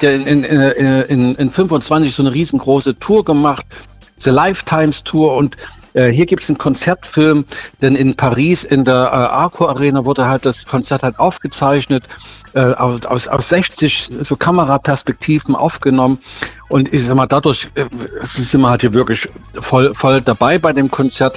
hat ja in 25 so eine riesengroße Tour gemacht, The Lifetimes Tour, und hier gibt es einen Konzertfilm, denn in Paris in der Arco Arena wurde halt das Konzert halt aufgezeichnet, aus 60 so Kameraperspektiven aufgenommen, und ich sag mal, dadurch sind wir halt hier wirklich voll dabei bei dem Konzert.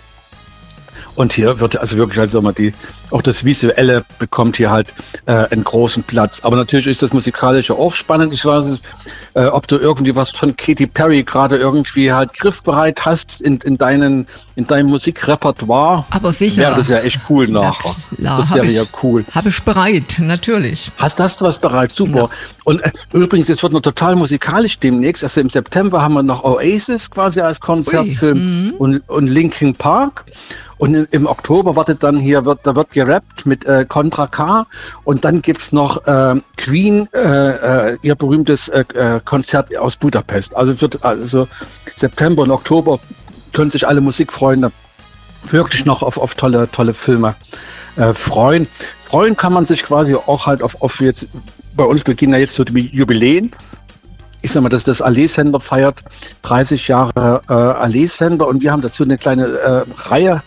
Und hier wird also wirklich halt, auch das Visuelle bekommt hier halt einen großen Platz. Aber natürlich ist das Musikalische auch spannend. Ich weiß nicht, ob du irgendwie was von Katy Perry gerade irgendwie halt griffbereit hast in deinem Musikrepertoire. Aber sicher. Wäre das ja echt cool nachher. Ja, das wäre ja cool. Habe ich bereit, natürlich. Hast du was bereit? Super. Ja. Und übrigens, es wird noch total musikalisch demnächst. Also im September haben wir noch Oasis quasi als Konzertfilm und Linkin Park. Und im Oktober da wird gerappt mit Contra K, und dann gibt's noch Queen, ihr berühmtes Konzert aus Budapest. Also September und Oktober können sich alle Musikfreunde wirklich noch auf tolle Filme freuen. Freuen kann man sich quasi auch halt auf jetzt, bei uns beginnen ja jetzt so die Jubiläen. Ich sag mal, dass das Allee-Sender feiert 30 Jahre Allee-Sender, und wir haben dazu eine kleine Reihe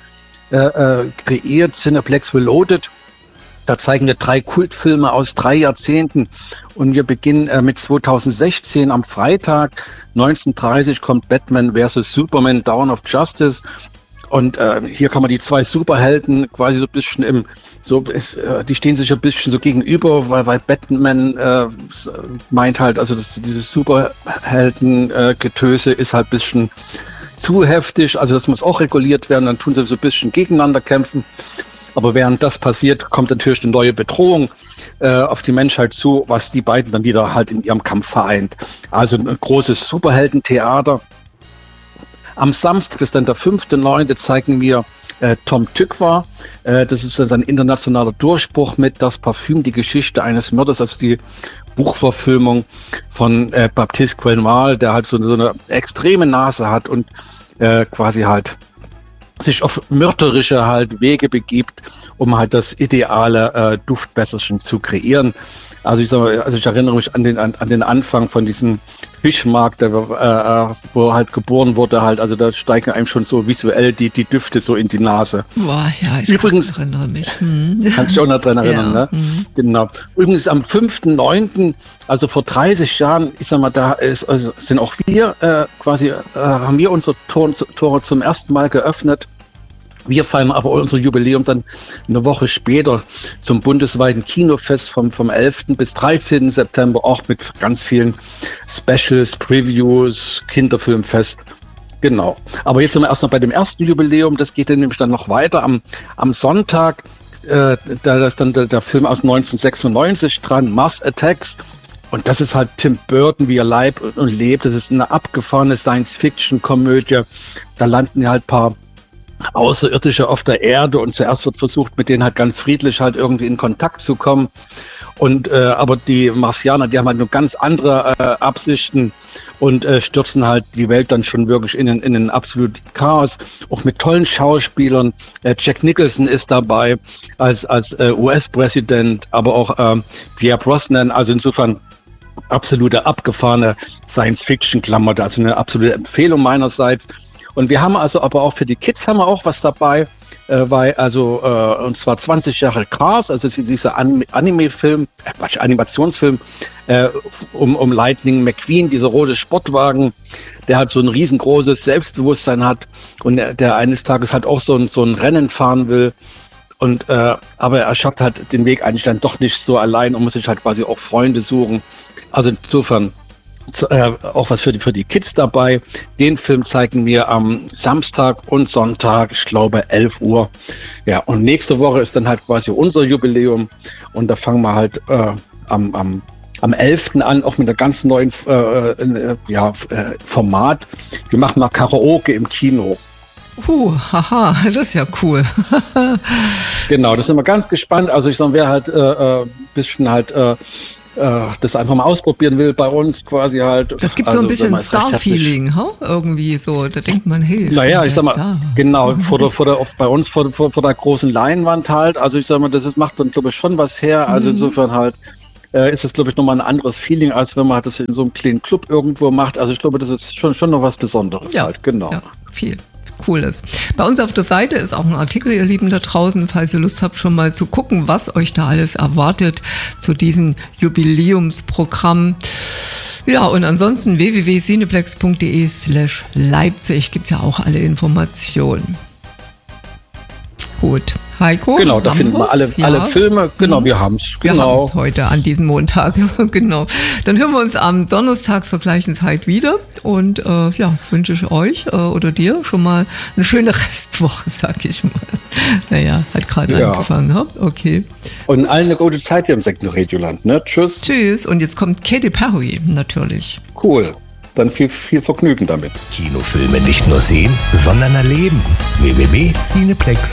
kreiert, Cineplex Reloaded. Da zeigen wir 3 Kultfilme aus 3 Jahrzehnten, und wir beginnen mit 2016 am Freitag 19:30 kommt Batman vs. Superman Dawn of Justice, und hier kann man die 2 Superhelden quasi so ein bisschen die stehen sich ein bisschen so gegenüber, weil Batman meint halt, also dieses Superhelden-Getöse ist halt ein bisschen zu heftig, also das muss auch reguliert werden, dann tun sie so ein bisschen gegeneinander kämpfen. Aber während das passiert, kommt natürlich eine neue Bedrohung auf die Menschheit zu, was die beiden dann wieder halt in ihrem Kampf vereint. Also ein großes Superheldentheater. Am Samstag ist dann der 5.9. zeigen wir Tom Tykwer. Das ist ein internationaler Durchbruch mit Das Parfüm, die Geschichte eines Mörders, also die Buchverfilmung von Baptiste Quenval, der halt so eine extreme Nase hat und quasi halt sich auf mörderische halt Wege begibt, um halt das ideale Duftwässerchen zu kreieren. Also ich erinnere mich an den Anfang von diesem Fischmarkt, wo halt geboren wurde halt, also da steigen einem schon so visuell die Düfte so in die Nase. Boah, ja, ich erinnere mich. Kannst dich auch noch dran erinnern, ja. Ne? Genau. Übrigens am 5.9., also vor 30 Jahren, ich sag mal, sind auch wir haben wir unsere Tore zum ersten Mal geöffnet. Wir feiern aber unser Jubiläum dann eine Woche später zum bundesweiten Kinofest vom 11. bis 13. September, auch mit ganz vielen Specials, Previews, Kinderfilmfest. Genau. Aber jetzt sind wir erst noch bei dem ersten Jubiläum. Das geht dann nämlich dann noch weiter. Am Sonntag, da ist dann der Film aus 1996 dran, Mars Attacks. Und das ist halt Tim Burton, wie er leibt und lebt. Das ist eine abgefahrene Science-Fiction-Komödie. Da landen ja halt ein paar Außerirdische auf der Erde, und zuerst wird versucht, mit denen halt ganz friedlich halt irgendwie in Kontakt zu kommen. Und aber die Marsianer, die haben halt nur ganz andere Absichten und stürzen halt die Welt dann schon wirklich in ein absolutes Chaos. Auch mit tollen Schauspielern. Jack Nicholson ist dabei als US-Präsident, aber auch Pierre Brosnan. Also insofern absolute abgefahrene Science-Fiction-Klamotte. Also eine absolute Empfehlung meinerseits. Und wir haben also aber auch für die Kids haben wir auch was dabei, und zwar 20 Jahre Cars, also dieser Animationsfilm um Lightning McQueen, dieser rote Sportwagen, der halt so ein riesengroßes Selbstbewusstsein hat und der eines Tages halt auch so ein Rennen fahren will. Und aber er schafft halt den Weg eigentlich dann doch nicht so allein und muss sich halt quasi auch Freunde suchen. Also insofern auch was für die Kids dabei. Den Film zeigen wir am Samstag und Sonntag, ich glaube 11 Uhr. Ja, und nächste Woche ist dann halt quasi unser Jubiläum, und da fangen wir halt am 11. an, auch mit einer ganz neuen Format. Wir machen mal Karaoke im Kino. Haha, das ist ja cool. Genau, das sind wir ganz gespannt. Also ich sage, wer halt bisschen halt das einfach mal ausprobieren will bei uns quasi halt. Das gibt so ein bisschen Star-Feeling, irgendwie so. Da denkt man, hey. Naja, ich sag mal, genau, bei uns vor der großen Leinwand halt. Also ich sag mal, das macht dann, glaube ich, schon was her. Also insofern halt, ist es, glaube ich, nochmal ein anderes Feeling, als wenn man das in so einem kleinen Club irgendwo macht. Also ich glaube, das ist schon noch was Besonderes halt, genau. Ja, viel Cooles. Bei uns auf der Seite ist auch ein Artikel, ihr Lieben da draußen, falls ihr Lust habt, schon mal zu gucken, was euch da alles erwartet zu diesem Jubiläumsprogramm. Ja, und ansonsten www.cineplex.de/Leipzig gibt es ja auch alle Informationen. Gut. Heiko? Genau, da finden wir alle Filme. Genau, wir haben es. Genau. Wir haben es heute an diesem Montag. Genau. Dann hören wir uns am Donnerstag zur gleichen Zeit wieder. Und wünsche ich euch oder dir schon mal eine schöne Restwoche, sag ich mal. Naja, hat gerade angefangen. Ha? Okay. Und allen eine gute Zeit hier im Sektenregioland. Ne? Tschüss. Tschüss. Und jetzt kommt Katy Perry natürlich. Cool. Dann viel Vergnügen damit. Kinofilme nicht nur sehen, sondern erleben. www.cineplex